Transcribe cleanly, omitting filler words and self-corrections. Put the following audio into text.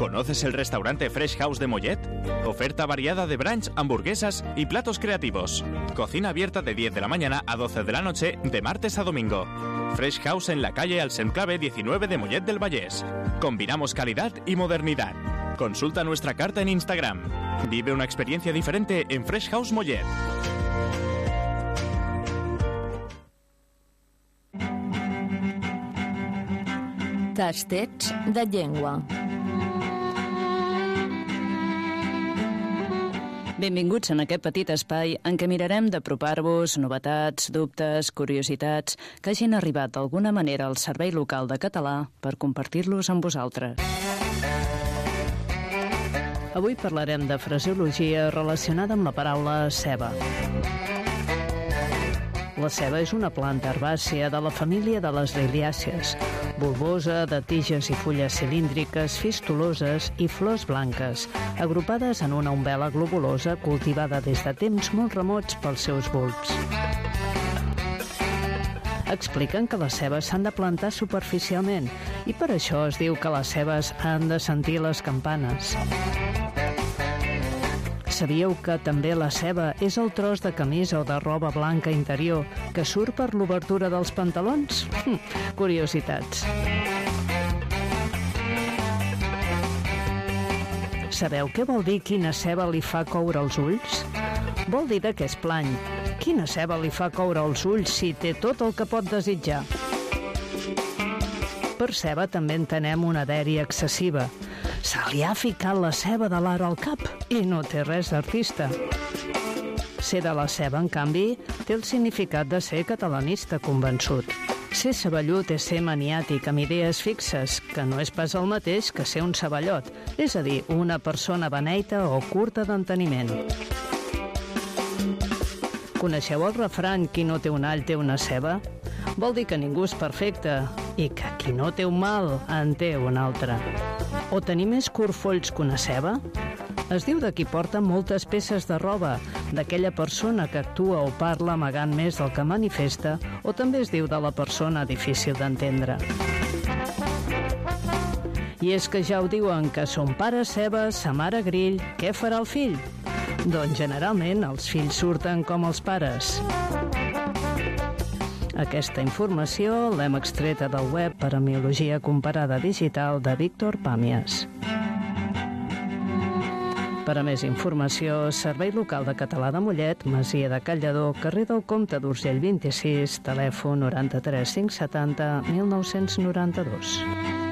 ¿Conoces el restaurante Fresh House de Mollet? Oferta variada de brunch, hamburguesas y platos creativos. Cocina abierta de 10 de la mañana a 12 de la noche, de martes a domingo. Fresh House en la calle Alsenclave 19 de Mollet del Vallès. Combinamos calidad y modernidad. Consulta nuestra carta en Instagram. Vive una experiencia diferente en Fresh House Mollet. Tastets de llengua. Benvinguts en aquest petit espai en què mirarem d'apropar-vos novetats, dubtes, curiositats que hagin arribat d'alguna manera al Servei Local de Català per compartir-los amb vosaltres. Avui parlarem de fraseologia relacionada amb la paraula ceba. La ceba és una planta herbàcia de la família de les liliàcies, bulbosa, de tiges i fulles cilíndriques, fistuloses i flors blanques, agrupades en una umbel·la globulosa cultivada des de temps molt remots pels seus bulbs. Expliquen que les cebes s'han de plantar superficialment i per això es diu que les cebes han de sentir les campanes. Sabíeu que també la ceba és el tros de camisa o de roba blanca interior que surt per l'obertura dels pantalons? Curiositats. Sabeu què vol dir quina ceba li fa coure els ulls? Vol dir de què es plany. Quina ceba li fa coure els ulls si té tot el que pot desitjar? Per ceba també entenem una dèria excessiva. Se li ha ficat la ceba de l'ara al cap i no té res d'artista. Ser de la ceba, en canvi, té el significat de ser catalanista convençut. Ser ceballut és ser maniàtic amb idees fixes, que no és pas el mateix que ser un ceballot, és a dir, una persona beneita o curta d'enteniment. Coneixeu el refrany «Qui no té un all té una ceba»? Vol dir que ningú és perfecte i que qui no té un mal en té un altre. O tenir més corfolls que una ceba? Es diu de qui porta moltes peces de roba, d'aquella persona que actua o parla amagant més del que manifesta, o també es diu de la persona difícil d'entendre. I és que ja ho diuen, que son pare ceba, sa mare grill, què farà el fill? Doncs generalment els fills surten com els pares. Aquesta informació l'hem extreta del web Paremiologia Comparada Digital de Víctor Pàmies. Per a més informació, Servei Local de Català de Mollet, Masia de Callador, carrer del Comte d'Urgell 26, telèfon 93 570 1992.